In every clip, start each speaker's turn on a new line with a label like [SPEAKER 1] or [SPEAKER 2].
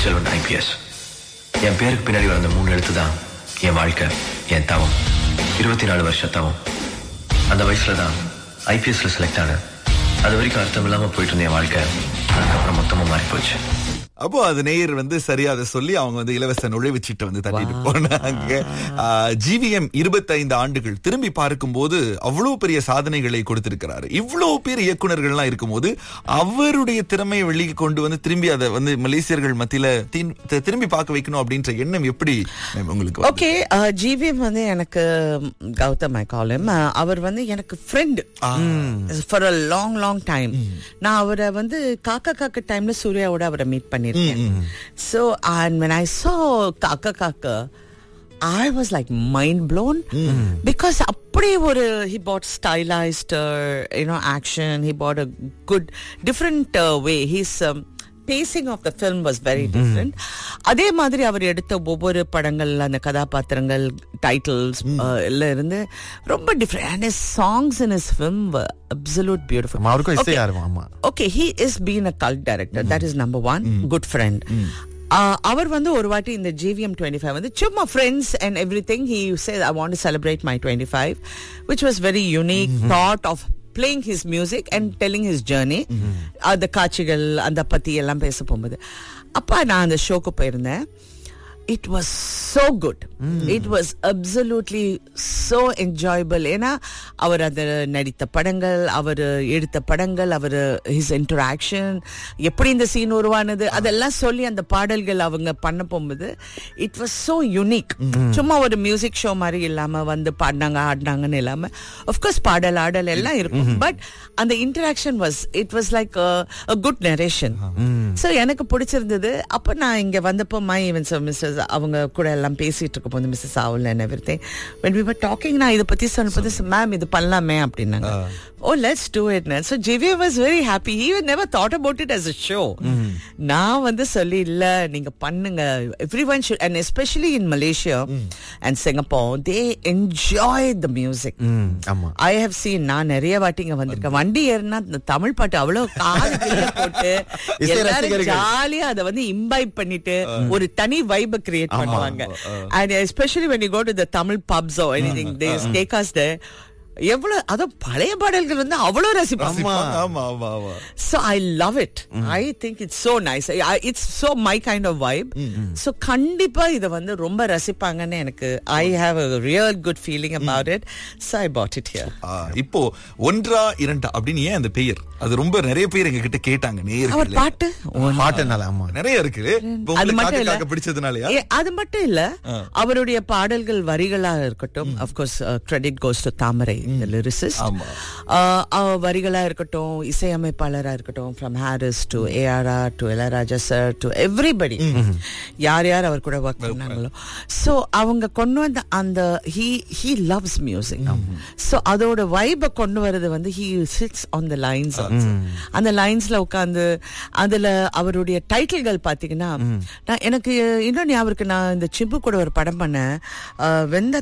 [SPEAKER 1] Tamilselvan IPS. என் பேருக்கு பின்னாடி வந்த 3 எழுத்து தான் என் வாழ்க்கை, என் தவம். 24 வருஷ தவம். அந்த வயசுல தான் IPSல செலக்ட் ஆனேன். அது வரைக்கும் அர்த்தம் இல்லாம போயிட்டு இருந்த என் வாழ்க்கை அதுக்கப்புறம் மொத்தமா மாறி போச்சு.
[SPEAKER 2] அப்போ அது நேயர் சரியா அதை சொல்லி அவங்க இலவச நுழைவுச்சீட்டை தட்டிட்டு போனாங்க. GVM 25 ஆண்டுகள் திரும்பி பார்க்கும்போது அவ்வளவு பெரிய சாதனைகளை கொடுத்திருக்கிறாரு. இவ்வளவு பேர் இயக்குனர்கள்லாம் இருக்கும்போது அவருடைய திறமையை வெளியே கொண்டு திரும்பி அதை மலேசியர்கள் மத்தியில திரும்பி பார்க்க வைக்கணும் அப்படின்ற எண்ணம் எப்படி உங்களுக்கு?
[SPEAKER 3] ஓகே, GVM எனக்கு கௌதம் ஐ கால் ஹிம். அவர் எனக்கு friend for a long time. நான் அவரை காக்கா டைம்ல சூர்யாவோட அவரை மீட் பண்ணி. So and when I saw Kaka, I was like mind blown because he bought stylized action. He bought a good different way. His pacing of the film was very different. அதே மாதிரி அவர் எடுத்த ஒவ்வொரு படங்கள் அந்த கதாபாத்திரங்கள் titles எல்லாம் இருந்து ரொம்ப different. and his songs in his film were absolute beautiful.
[SPEAKER 4] அவருக்கு இசை ஆர்வம்.
[SPEAKER 3] Okay, he is being a cult director. That is number one. Good friend. அவர் ஒரு வாட்டி இந்த GVM 25 சும்மா friends and everything, he said I want to celebrate my 25, which was very unique thought of playing his music and telling his journey. அந்த காட்சிகள் அந்த பத்தி எல்லாம் பேச போகும்போது அப்பா நான் அந்த ஷோக்கு போயிருந்தேன். It was so good. It was absolutely so enjoyable. ஏன்னா அவர் அந்த நடித்த படங்கள், அவர் எடுத்த படங்கள், அவர் his interaction, எப்படி இந்த சீன் உருவானது அதெல்லாம் சொல்லி அந்த பாடல்கள் அவங்க பண்ண போகும்போது it was so unique. சும்மா ஒரு மியூசிக் ஷோ மாதிரி இல்லாம பாடினாங்க ஆடினாங்கன்னு இல்லாம of course பாடல் ஆடல் எல்லாம் இருக்கும், பட் அந்த interaction it was like a good narration. So எனக்கு பிடிச்சிருந்தது. அப்ப நான் இங்க வந்தப்போ my events Mr. அவங்க கூட எல்லாம் பேசிட்டு இருக்கும் போது Mrs Avul and everything, when we were talking, நான் இதை பத்தி சொன்னபோது மேம் இது பண்ணலாமே அப்படின்னாங்க. Oh, let's do it. So GVM was very happy. He never thought about it as a show. நான் சொல்லி இல்ல நீங்க பண்ணுங்க, everyone should, and especially in Malaysia and Singapore, they enjoy the music. I have seen, நான் நிறைய வாட்டிங்க வந்திருக்கேன், வண்டி ஏறினா தமிழ் பாட்டு அவ்வளவு காதுல போட்டு எல்லாரும் ஜாலியா அதை இம்பைப் பண்ணிட்டு ஒரு தனி வைபை கிரியேட் பண்ணுவாங்க. And especially when you go to the Tamil pubs or anything, they take us there. எவ்வளவு அதுவும் பழைய பாடல்கள் அவ்வளவு ரசிப்பாங்க. So I love it. I think it's so nice. It's so my kind of vibe. So கண்டிப்பா இத ரொம்ப ரசிப்பாங்கன்னு எனக்கு I have a real good feeling about it. So I bought it here.
[SPEAKER 2] இப்போ ஒன்றா இரண்டா அப்படின்னு ஏன் அந்த பெயர்? அது ரொம்ப நிறைய பேர் எங்க கிட்ட கேட்டாங்க நேயர்களே.
[SPEAKER 3] அவர் பாட்டுனால
[SPEAKER 2] ஆமா நிறைய இருக்கு. உங்களுக்கு பிடிச்சதுனாலயா?
[SPEAKER 3] அது மட்டும் இல்ல, அவருடைய பாடல்கள் வரிகளா இருக்கட்டும், of course credit goes to Thamarai the lyricist. வரிகளா இருக்கட்டும், இசையமைப்பாளரா இருக்கட்டும், from Harris to ARR to Ilayaraja sir to everybody, யார் அவர் கூட ஒர்க் பண்ணாங்களோ, so அவங்க கொண்டு வந்த அந்த he loves music. so அதோட வைபை கொண்டு வரது he sits on the lines also. அந்த லைன்ஸ்ல உட்கார்ந்து அதுல அவருடைய டைட்டில்கள் பாத்தீங்கன்னா, எனக்கு இன்னும் ஞாபகம் இருக்கு, நான் இந்த சிம்பு கூட ஒரு படம் பண்ணேன், வெந்த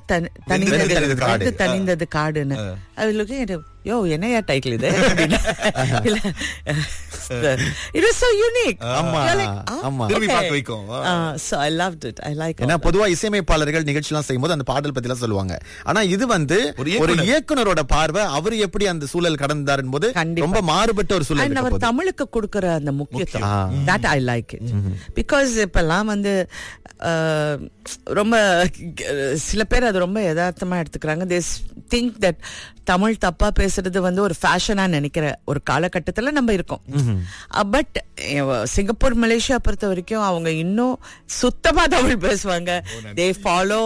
[SPEAKER 3] தனிந்தது காடுன்னு. I was looking at him, yo, என்னையா டைட்டில் இது? It was so unique.
[SPEAKER 2] திரும்பி பார்க்க வைக்கும்.
[SPEAKER 3] So I loved it. I like it.
[SPEAKER 4] ஏன்னா பொதுவா இசையமைப்பாளர்கள் நிகழ்ச்சிலாம் செய்யும்போது அந்த பாடல் பத்தி எல்லாம் சொல்லுவாங்க. ஆனா இது ஒரு இயக்குனரோட பார்வை, அவர் எப்படி அந்த சூழல் கடந்தார் என்பது ரொம்ப மாறுபட்ட ஒரு சூழல்.
[SPEAKER 3] அவர் தமிழுக்கு கொடுக்கிற அந்த முக்கியத்துவம், that I like it. Because இப்பெல்லாம் ரொம்ப சில பேர் அது ரொம்ப யதார்த்தமா எடுத்துக்கிறாங்க. They think that தமிழ் தப்பா பேசுறது ஒரு ஃபேஷனா நினைக்கிற ஒரு காலகட்டத்துல நம்ம இருக்கோம். பட் சிங்கப்பூர் மலேசியா பொறுத்த வரைக்கும் அவங்க இன்னும் சுத்தமா தமிழ் பேசுவாங்க. they follow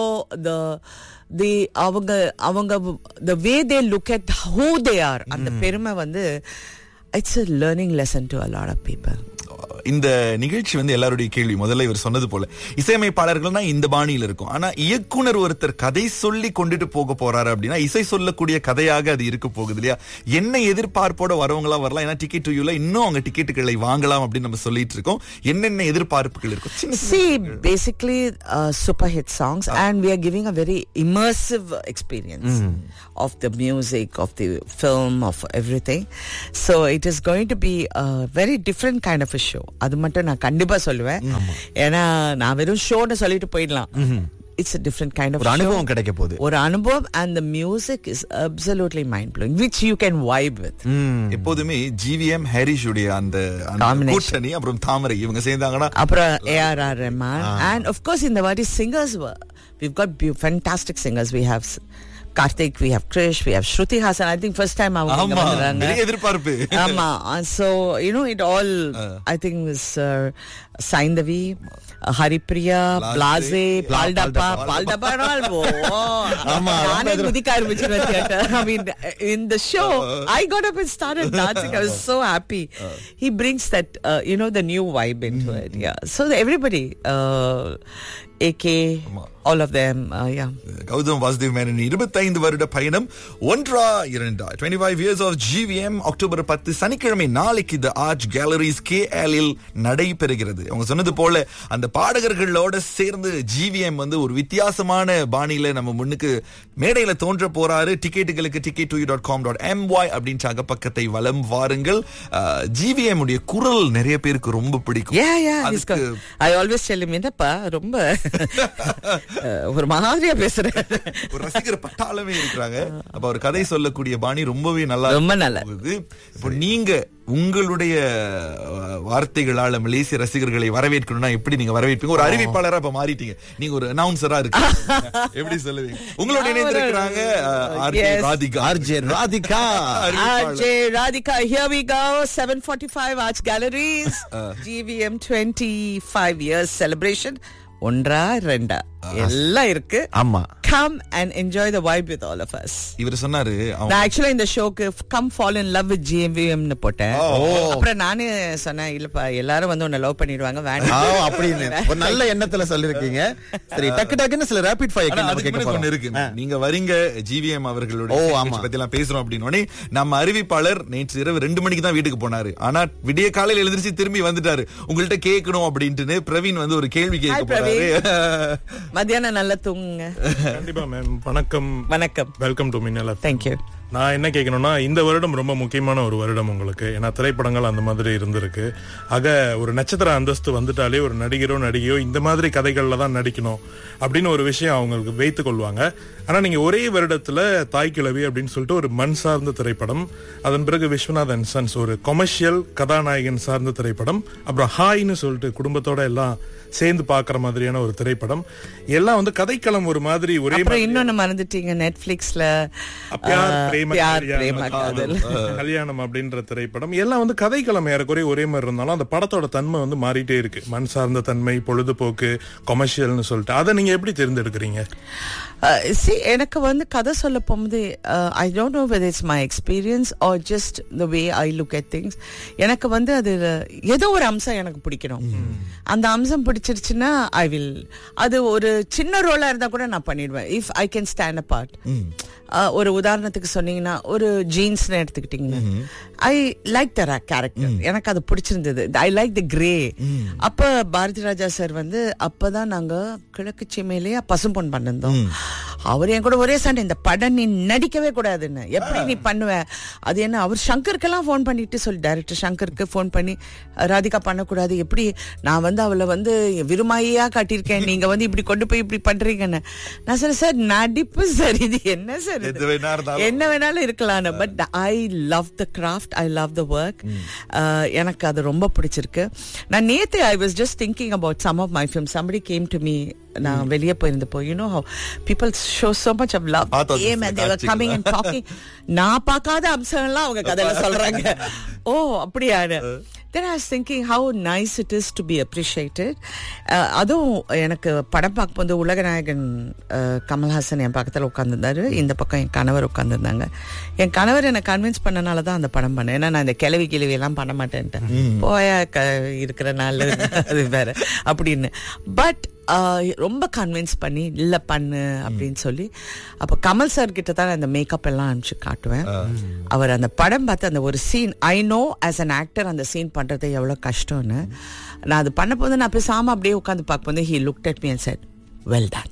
[SPEAKER 3] அவங்க the way they look at who they are. அந்த பெருமை it's a learning lesson to a lot of people.
[SPEAKER 2] இந்த நிகழ்ச்சி எல்லாருடைய கேள்வி. முதல்ல இவர் சொன்னது போல இசையமைப்பாளர்கள்னா இந்த பாணியில் இருக்கும், ஆனா இயக்குனர் ஒருத்தர் கதை சொல்லி கொண்டுட்டு போக போறாரு அப்படின்னா இசை சொல்லக்கூடிய கதையாக அது இருக்க போகுது இல்லையா? என்ன எதிர்பார்ப்போட வரவங்களா வரலாம், ஏன்னா டிக்கெட் டு யூல இன்னும் அவங்க டிக்கெட்டுகளை வாங்கலாம் அப்படின்னு நம்ம சொல்லிட்டு இருக்கோம். என்னென்ன எதிர்பார்ப்புகள் இருக்கும்?
[SPEAKER 3] See, basically super hit songs, and we are giving a very immersive experience of the music, of the film, of everything. So it is going to be a very different kind of a show. அது மட்டும் நான் கண்டிப்பா சொல்லுவேன். ஏன்னா நான் வெறும் ஷோன்னு சொல்லிட்டு போயிடலாம். It's a different kind of
[SPEAKER 4] அனுபவம் கிடைக்க போகுது.
[SPEAKER 3] ஒரு அனுபவம். and the music is absolutely mind blowing, which you can vibe with.
[SPEAKER 2] எப்போதுமே ஜிவிஎம் ஹாரிஸ் உடைய அந்த கூட்டணி அப்புறம் தாமரை இவங்க சேர்ந்தாங்கன்னா
[SPEAKER 3] அப்புறம் ARR Rahman and of course in the வாட்டி singers we've got fantastic singers. We have Karthik, we have Krish, we have Shruti Hassan. I think first time அவங்க இங்க வந்தாங்க.
[SPEAKER 2] பெரிய எதிர்பார்ப்பு.
[SPEAKER 3] ஆமா. So you know it all I think was Saindavi, Haripriya, Blaze, Paldappa ஆமா நானே குதிக்க ஆரம்பிச்சேன் theatre. I mean in the show I got up and started dancing. I was so happy. He brings that you know the new vibe into it. Yeah, so everybody AK all of them yeah.
[SPEAKER 2] Gautham Vasudev Menon 25 வருட பயணம் 25 years of GVM. October 10 சனிக்கிழமை நாளைக்கு தி art calories KL இல் நடைபெறுகிறது. அவங்க சொன்னது போல அந்த பாடகர்களோட சேர்ந்து GVM வந்து ஒரு வித்தியாசமான பாணியில நம்ம முன்னுக்கு மேடையில தோன்ற போறாரு. டிக்கெட்டுகளுக்கு ticket2u.com.my அப்படின்ற பக்கத்தை வலம் வாருங்கள். GVM உடைய குரல் நிறைய பேருக்கு ரொம்ப பிடிக்கும்.
[SPEAKER 3] I always tell him என்னப்பா ரொம்ப ஒரு மாதிரியா பேசுறேன்.
[SPEAKER 2] ஒரு ரசிகர் பட்டாளமே இருக்கிறாங்க. அப்ப ஒரு கதை சொல்லக்கூடிய பாணி ரொம்பவே நல்லா இருக்குது. இப்போ நீங்க உங்களுடைய வார்த்தைகளால மலேசிய ரசிகர்களை வரவேற்கணும்னா எப்படி நீங்க வரவேற்பீங்க? ஒரு அறிவிப்பாளரா இப்ப மாறிட்டீங்க, நீங்க ஒரு அனௌன்சரா இருக்கு, எப்படி சொல்லுவீங்க? உங்களோட இணைந்திருக்கிறாங்க RJ Radhika. Here we go. 7:45 Arts Galleries GVM 25 years celebration. 1-2 எல்லாம் இருக்கு.
[SPEAKER 4] ஆமா,
[SPEAKER 3] come and enjoy the vibe with all of us.
[SPEAKER 2] இவர் சொன்னாரு
[SPEAKER 3] நான் actually இந்த ஷோக்கு come fall in love with GVM னு போட்டேன். அப்புறம் நானே சொன்னேன் இல்லப்பா எல்லாரும் வந்து உன்னை லவ் பண்ணிடுவாங்க வேண்டாம் அப்படின்னு
[SPEAKER 4] ஒரு நல்ல எண்ணத்துல சொல்லிருக்கீங்க. சரி, டக்கு டக்குன்னு சில ரேபிட் ஃபயர்
[SPEAKER 2] ஒன்னு இருக்கு. நீங்க வரீங்க GVM அவர்களுடைய பத்தி எல்லாம் பேசுறோம் அப்படின்னு நம்ம அறிவிப்பாளர் நேற்று இரவு 2 மணிக்கு தான் வீட்டுக்கு போனாரு. ஆனா விடிய காலையில எழுந்திருச்சு திரும்பி வந்துட்டாரு. உங்கள்ட்ட கேட்கணும் அப்படின்ட்டு பிரவீன் வந்து ஒரு கேள்வி கேட்க போறாரு.
[SPEAKER 3] மத்தியானம் நல்லா தூங்குங்க.
[SPEAKER 5] கண்டிப்பா மேம். வணக்கம்.
[SPEAKER 3] வணக்கம்.
[SPEAKER 5] வெல்கம் டு மின்னல்.
[SPEAKER 3] தேங்க்யூ.
[SPEAKER 5] நான் என்ன கேட்கணும்னா, இந்த வருடம் ரொம்ப முக்கியமான ஒரு வருடம் உங்களுக்கு. ஏன்னா திரைப்படங்கள் அந்த மாதிரி இருந்திருக்கு. ஆக ஒரு நட்சத்திர அந்தஸ்து வந்துட்டாலே ஒரு நடிகரோ நடிகையோ இந்த மாதிரி கதைகள்ல தான் நடிக்கணும் அப்படின்னு ஒரு விஷயம் அவங்களுக்கு வைத்துக் கொள்வாங்க. ஆனா நீங்க ஒரே வருடத்துல தாய் கிழவி அப்படின்னு சொல்லிட்டு ஒரு மண் சார்ந்த திரைப்படம், அதன் பிறகு விஸ்வநாதன் சன்ஸ் ஒரு கொமர்ஷியல் கதாநாயகன் சார்ந்த திரைப்படம், அப்புறம் ஹாய்னு சொல்லிட்டு குடும்பத்தோட எல்லாம் சேர்ந்து பாக்குற மாதிரியான ஒரு திரைப்படம், எல்லாம் வந்து கதைக்களம் ஒரு மாதிரி ஒரே.
[SPEAKER 3] இன்னொன்னு மறந்துட்டீங்க, நெட்ஃபிளிக்ஸ்ல
[SPEAKER 5] கல்யாணம் அப்படின்ற திரைப்படம், எல்லாம் வந்து கதைக்களம் ஏறக்குறைய ஒரே மாதிரி இருந்தாலும் அந்த படத்தோட தன்மை வந்து மாறிட்டே இருக்கு. மண் சார்ந்த தன்மை, பொழுதுபோக்கு, கொமர்ஷியல்னு சொல்லிட்டு அதை நீங்க எப்படி தேர்ந்தெடுக்கிறீங்க?
[SPEAKER 3] எனக்கு வந்து கதை சொல்ல போகும்போது I don't know whether it's my experience or just the way I look at things. எனக்கு வந்து அது ஏதோ ஒரு அம்சம் எனக்கு பிடிக்கணும். அந்த அம்சம் பிடிச்சிருச்சுன்னா I will, அது ஒரு சின்ன ரோலா இருந்தா கூட நான் பண்ணிடுவேன் if I can stand apart. ஒரு உதாரணத்துக்கு சொன்னீங்கன்னா ஒரு ஜீன்ஸ் எடுத்துக்கிட்டீங்கன்னா ஐ லைக் த கேரக்டர், எனக்கு அது பிடிச்சிருந்தது. I like the grey. அப்ப பாரதி ராஜா சார் வந்து அப்பதான் நாங்க கிழக்கு சீமையிலேயே பசும்பொன் பண்ணிருந்தோம். அவர் என் கூட ஒரே சண்டை, இந்த படம் நீ நடிக்கவே கூடாதுன்னு. எப்படி நீ பண்ணுவ? அது என்ன, அவர் சங்கருக்கெல்லாம் போன் பண்ணிட்டு சொல்லி, டைரக்டர் சங்கருக்கு போன் பண்ணி ராதிகா பண்ணக்கூடாது, எப்படி நான் வந்து அவளை வந்து விருமாயியா காட்டியிருக்கேன், நீங்க வந்து இப்படி கொண்டு போய் இப்படி பண்றீங்கன்னு. நான் சொல்ல சார் நடிப்பு சார், இது என்ன சார், என்ன வேணாலும் இருக்கலாம். But I love the craft, I love the work. எனக்கு அது ரொம்ப பிடிச்சிருக்கு. நான் நேத்து I was just thinking about some of my film. somebody came to me, நான் வெளியே போயிருந்தப்போ, you know how people show so much of love and they were coming and talking. நான் பார்க்காத அம்சங்கள்லாம் அவங்க கதையில சொல்றாங்க. ஓ அப்படியா? Then I was thinking how nice it is to be appreciated. அதுவும் எனக்கு படம் பார்க்கும்போது உலகநாயகன் கமல்ஹாசன் என் பக்கத்தில் உட்காந்துருந்தாரு, இந்த பக்கம் என் கணவர் உட்காந்துருந்தாங்க. என் கணவர் என்னை கன்வின்ஸ் பண்ணனால தான் அந்த படம் பண்ணேன். ஏன்னா நான் இந்த கிளவி எல்லாம் பண்ண மாட்டேன்ட்டேன், போயா இருக்கிற நாள் அது வேற அப்படின்னு. பட் ரொம்ப கன்வின்ஸ் பண்ணி இல்ல பண்ணு அப்படின்னு சொல்லி, அப்ப கமல் சார் கிட்ட தான் அந்த மேக்கப் எல்லாம் அனுப்பிச்சு காட்டுவேன். அவர் அந்த படம் பார்த்து அந்த ஒரு scene, I know as an actor அந்த சீன் பண்றது எவ்வளவு கஷ்டம்னு. நான் அது பண்ண போது நான் பேசாம அப்படியே உட்காந்து பார்க்கும்போது he looked at me and said well done.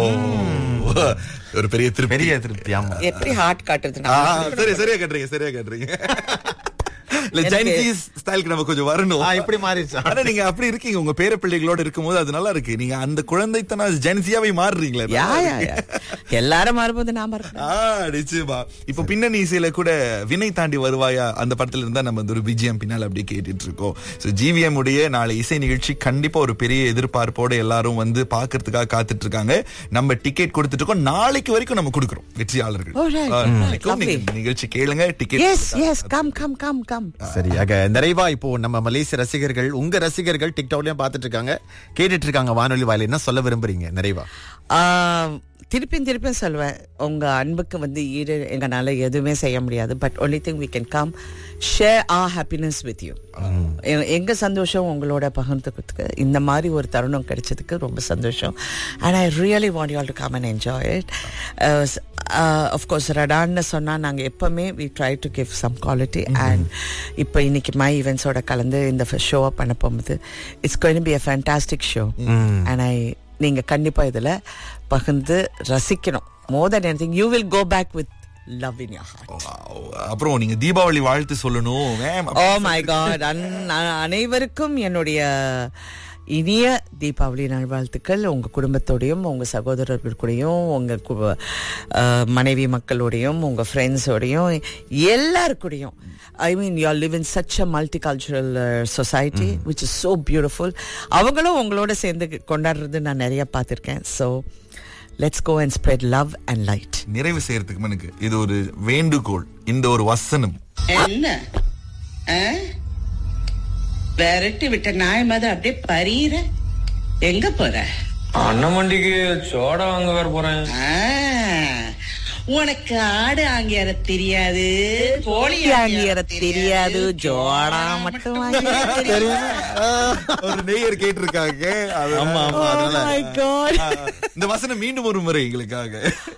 [SPEAKER 2] ஒரு பெரிய திருப்தி.
[SPEAKER 3] ஆமா, எப்படி ஹார்ட் காட்டுறது.
[SPEAKER 2] சரியா கட்டுறீங்க. இல்ல ஜென்சிஸ் ஸ்டைலுக்கு நம்ம கொஞ்சம் வரணும்.
[SPEAKER 4] இப்படி மாறிடுச்சா?
[SPEAKER 2] ஆனா நீங்க அப்படி இருக்கீங்க, உங்க பேர பிள்ளைகளோட இருக்கும்போது அது நல்லா இருக்கு. நீங்க அந்த குழந்தைத்தன ஜென்சியாவே மாறுறீங்களே.
[SPEAKER 3] எல்லாரும் மாறும்போது நான்
[SPEAKER 2] நிச்சயமா. இப்ப பின்னணி இசையில கூட வினை தாண்டி வருவாயா அந்த படத்துல இருந்தா நம்ம ஒரு விஜயம் பின்னால் அப்படி கேட்டுட்டு இருக்கோம். ஜிவிஎம் உடைய நாளை இசை நிகழ்ச்சி கண்டிப்பா ஒரு பெரிய எதிர்பார்ப்போட எல்லாரும் வந்து பாக்குறதுக்காக காத்துட்டு இருக்காங்க. நம்ம டிக்கெட் கொடுத்துட்டு இருக்கோம். நாளைக்கு வரைக்கும் நம்ம கொடுக்கிறோம் வெற்றியாளர்கள். நிகழ்ச்சி கேளுங்க, டிக்கெட்.
[SPEAKER 4] சரியாக நிறைவா இப்போ நம்ம மலேசிய ரசிகர்கள், உங்க ரசிகர்கள் டிக்டாக்லயும் பாத்துட்டு இருக்காங்க, கேட்டுட்டு இருக்காங்க வானொலி வாயில. என்ன சொல்ல விரும்புறீங்க நிறைவா?
[SPEAKER 3] திருப்பியும் சொல்லுவேன், உங்க அன்புக்கு வந்து ஈடு எங்கனால எதுவுமே செய்ய முடியாது. But only thing we can come share our happiness with you. எங்க சந்தோஷம் உங்களோட பகிர்ந்துக்கிறதுக்கு இந்த மாதிரி ஒரு தருணம் கிடைச்சதுக்கு ரொம்ப சந்தோஷம். and I really want you all to come and enjoy it. of course ரடான்னு சொன்னா நாங்க எப்பவுமே we try to give some quality. and இப்போ இன்னைக்கு மை ஈவென்ட்ஸோட கலந்து இந்த ஷோவை பண்ண போகும்போது it's going to be a fantastic show. and நீங்க கண்டிப்பா இதுல பகிர்ந்து ரசிக்கணும். more than anything you will go back with love in your heart.
[SPEAKER 2] அப்புறம் நீங்க தீபாவளி வாழ்த்து சொல்லணும்.
[SPEAKER 3] oh my god. அனைவருக்கும் என்னுடைய இனிய தீபாவளி நல்வாழ்த்துக்கள். உங்க குடும்பத்தோடையும், உங்க சகோதரர்கள் கூடயும், உங்க மனைவி மக்களோடையும், உங்க ஃப்ரெண்ட்ஸோடையும், எல்லாருக்கூடையும். I mean you all live in such a multicultural society which is so beautiful. அவங்களும் உங்களோட சேர்ந்து கொண்டாடுறது நான் நிறைய பார்த்திருக்கேன். so let's go and spread love and light.
[SPEAKER 2] நிறைவு செய்யறதுக்கு எனக்கு இது ஒரு வேண்டுகோள், இந்த ஒரு வசனம்.
[SPEAKER 6] என்ன விரட்டி விட்ட நாய் மாதிரி அப்படியே பரீற எங்க போற?
[SPEAKER 1] அண்ணமண்டிக்கு சோடா வாங்க வர போறேன்.
[SPEAKER 6] உனக்கு ஆடு ஆங்கியார தெரியாது, கோழி
[SPEAKER 3] ஆங்கியார தெரியாது, ஜோடா மட்டும்
[SPEAKER 2] ஒரு நேயர் கேட்டிருக்காங்க. இந்த வசனம் மீண்டும் ஒரு முறை எங்களுக்காக.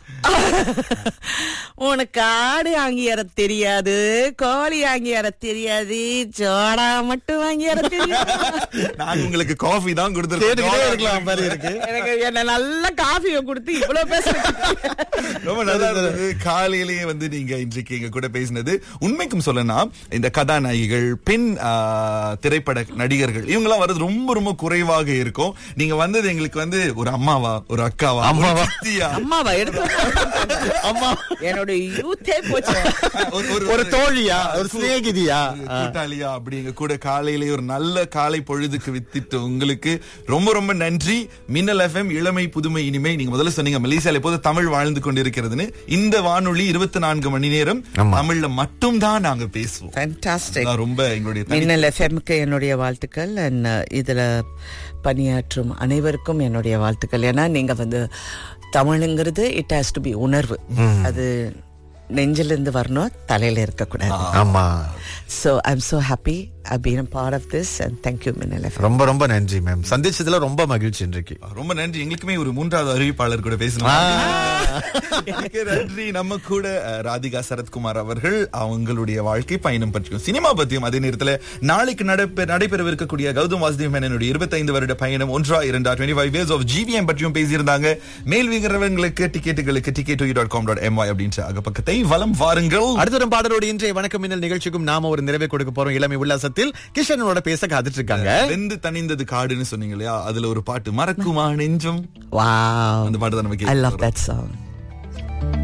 [SPEAKER 3] உனக்கு ஆடு ஆங்கியார தெரியாது, கோழி ஆங்கியார தெரியாது, ஜோடா மட்டும் ஆங்கியார தெரியாது.
[SPEAKER 2] நான் உங்களுக்கு காஃபி தான் கொடுத்துருக்கேன்.
[SPEAKER 3] எனக்கு என்ன நல்ல காஃபியை கொடுத்து இவ்வளவு பேசுறேன்.
[SPEAKER 2] ரொம்ப நல்லா இருந்தது. காலையிலேயே வந்து நீங்க இன்றைக்கு எங்க கூட பேசினது. உண்மைக்கும் சொல்லனா இந்த கதாநாயகிகள், பெண் திரைப்பட நடிகர்கள் இவங்கெல்லாம் வர்றது ரொம்ப ரொம்ப குறைவாக இருக்கும். நீங்க வந்தது எங்களுக்கு வந்து ஒரு அம்மாவா, ஒரு அக்காவா,
[SPEAKER 3] அம்மாவா எடுத்து என்னோட யூத்தே போச்சு.
[SPEAKER 4] ஒரு தோழியா, ஒரு சிநேகிதியா,
[SPEAKER 2] கூட்டாளியா அப்படி எங்க கூட காலையிலேயே ஒரு நல்ல காலை பொழுதுக்கு வித்திட்டு உங்களுக்கு ரொம்ப ரொம்ப நன்றி. மின்னல் எஃப்எம் இளமை புதுமை இனிமை. நீங்க முதல்ல சொன்னீங்க மலேசியால எப்போது தமிழ் வாழ்ந்து கொண்டிருக்கிறதுன்னு. இந்த வானொலி 24 மணி நேரம் தமிழ்ல மட்டும் தான் நாங்க பேசுவோம்.
[SPEAKER 3] Fantastic.
[SPEAKER 2] ரொம்ப எங்களுடைய
[SPEAKER 3] மின்னல் எஃப்எம்க்கு என்னுடைய வாழ்த்துக்கள். இதுல பணியாற்றும் அனைவருக்கும் என்னுடைய வாழ்த்துக்கள். ஏன்னா நீங்க வந்து தமிழ்ங்கிறது இட் ஹாஸ் டு பி உணர்வு. அது நெஞ்சில இருந்து வரணும், தலையில இருக்க கூடாது.
[SPEAKER 4] ஆமா.
[SPEAKER 3] So I'm so happy I've been a part of this and thank you மின்னல் எஃப்எம்.
[SPEAKER 4] ரொம்ப ரொம்ப நன்றி மேம். சந்திச்சதுல ரொம்ப மகிழ்ச்சி இன்றைக்கு.
[SPEAKER 2] ரொம்ப நன்றி. எங்களுக்குமே ஒரு மூன்றாவது அறிவிப்பாளர் கூட பேசணும். நன்றி. நம்ம கூட ராதிகா சரத்குமார் அவர்கள் அவங்களுடைய வாழ்க்கை பயணம் பற்றியும் சினிமா பற்றியும், அதே நேரத்தில் நாளைக்கு நடைபெறவிருக்கக்கூடிய கௌதம் வாசுதேவ் மேனனுடைய 25 வருட பயணம் 1-2 years of GVM பற்றியும் பேசியிருந்தாங்க. மேல் வீரர்களுக்கு டிக்கெட்டுகளுக்கு ticket2.com.my அப்படின்ற அகப்பக்கத்தை வலம் வாருங்கள்.
[SPEAKER 4] அடுத்த பாடலோடு இன்றைய வணக்கம் மின்னல் நிகழ்ச்சிக்கும் நாம ஒரு நிறைவை கொடுக்க போறோம். இளமை உல்லாசத்தில் கிஷனோட பேச காத்துட்டு இருக்காங்க.
[SPEAKER 2] வெந்து தணிந்தது காடுன்னு சொன்னீங்க இல்லையா, அதுல ஒரு பாட்டு மறக்குமா நெஞ்சம்.
[SPEAKER 3] Wow.
[SPEAKER 2] அந்த பாட்டு தான் நம்ம
[SPEAKER 3] I love that song.